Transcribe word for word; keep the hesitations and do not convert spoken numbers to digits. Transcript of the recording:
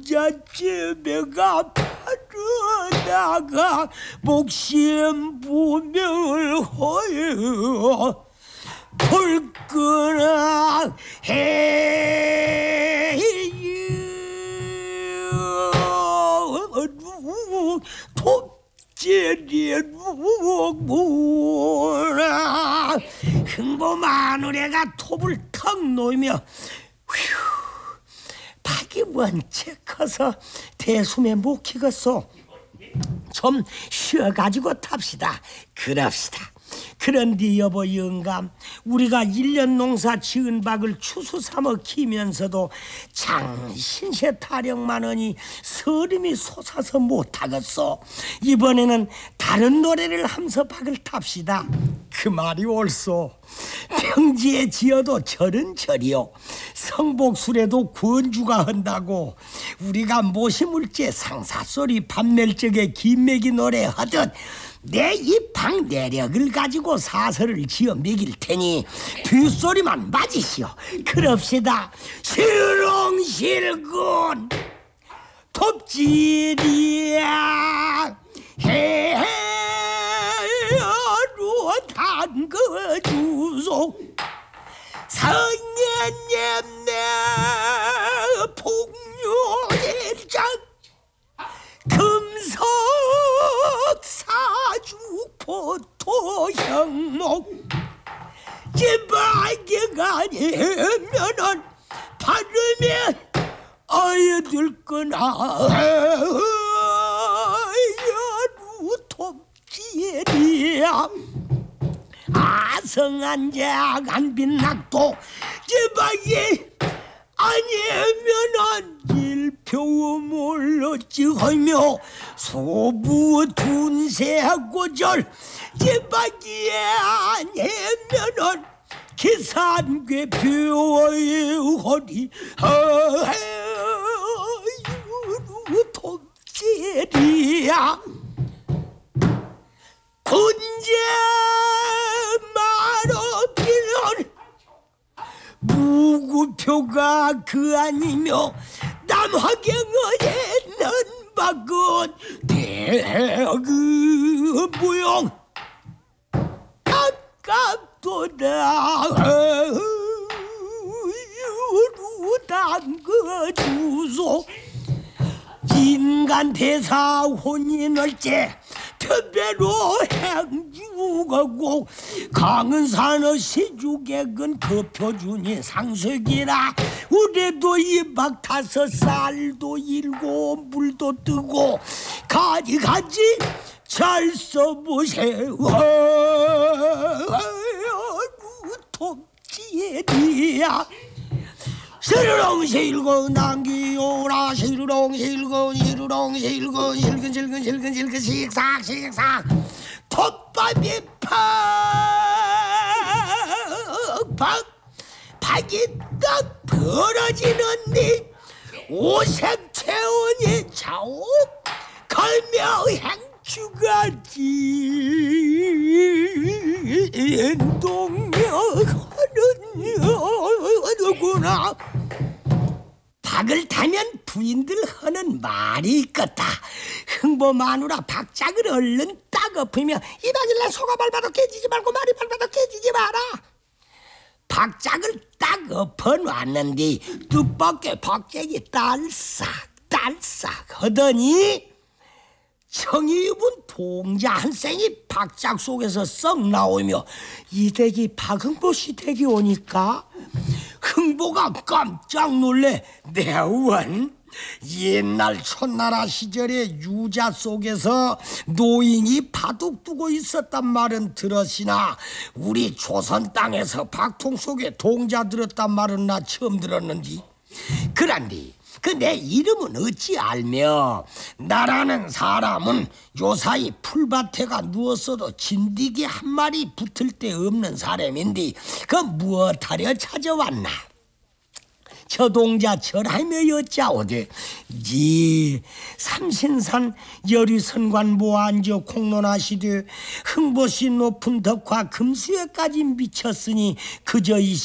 부잣집에 가 팔으다가 목심부명을 허여 불끈한 해유 톱질이 누구나 흥보 마누래가 톱을 턱 놓이며 휴 박이 원체 커서 대숨에 못 키겠소. 좀 쉬어가지고 탑시다. 그럽시다. 그런데 여보 영감, 우리가 일 년 농사 지은 박을 추수 삼어 키면서도 장신세 타령만 하니 서림이 솟아서 못하겠소. 이번에는 다른 노래를 하면서 박을 탑시다. 그 말이 옳소. 평지에 지어도 절은 절이요 성복술에도 권주가 한다고. 우리가 모시물제 상사소리 밤멜적에 김매기 노래 하듯 내 이 방 내력을 가지고 사설을 지어 매길 테니 뒷소리만 맞으시오. 그럽시다. 실롱실군 톱질이야 해로 담궈주소. 성년님 내 풍요일장 금석 사주 포토 형목 제발개가 아니면은 바르면 아이들 거나 루톱질이야. 아성한작 안 빛났도 제발개 아니면은 일표음을 어찌하며 소부 둔세고절 제박이 아니면은 계산괴 표의 허리 아유 톱질이야. 군제 말없기는 무구표가 그 아니며 남화경어에 는박은 대그 무용 아깝도다 담그주소. 인간 대사 혼인을째 편배로 행주가고 강은산의 시주객은 그 표준이 상속이라. 우리도 이박 다섯 살도 일고 물도 뜨고 가지가지 잘 써보세요. 톱질이야. 시르렁 실고 남기오라 시르렁 실고 시르렁 실고 실근 실근 실근 실근 식삭 식삭 톱밥이 팍팍 박이 딱 벌어지는니 오색 체온이 좌우 걸며 행주가지 인동명하느구나. 박을 타면 부인들 하는 말이 있겠다. 흥보 마누라 박짝을 얼른 딱 엎으며 이박일날 소가 밟아도 깨지지 말고 말이 밟아도 깨지지 마라. 박짝을 딱 엎어놨는데 뜻밖의 박짝이 딸싹 딸싹 하더니 청이 입은 동자 한 쌩이 박짝 속에서 썩 나오며 이 댁이 박흥보 씨 댁이 오니까 흥보가 깜짝 놀래 내원 옛날 촌나라 시절에 유자 속에서 노인이 바둑 두고 있었단 말은 들었으나 우리 조선 땅에서 박통 속에 동자 들었단 말은 나 처음 들었는디. 그런데 그 내 이름은 어찌 알며 나라는 사람은 요사이 풀밭에가 누웠어도 진디기 한 마리 붙을 데 없는 사람인데 그 무엇하려 찾아왔나. 저 동자 절하며 여짜오되 이 삼신산 여리선관 모앉아 공론하시되 흥보시 높은 덕화 금수에까지 미쳤으니 그저 이